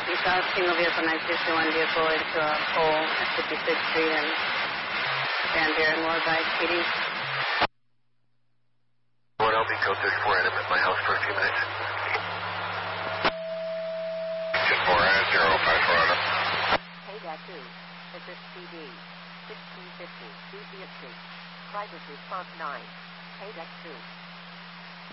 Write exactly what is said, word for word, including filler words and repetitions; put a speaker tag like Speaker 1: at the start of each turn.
Speaker 1: We saw a single vehicle, nine sixty-one vehicle into a pole at fifty-sixth Street and Van Buren, Wardby, P D.
Speaker 2: What, I'll be code thirty-four, and I'm at my house for a few minutes. ten four, zero five four, Adam.
Speaker 3: K two, assist P D, sixteen fifty, Lucia Street. Private response nine. K two.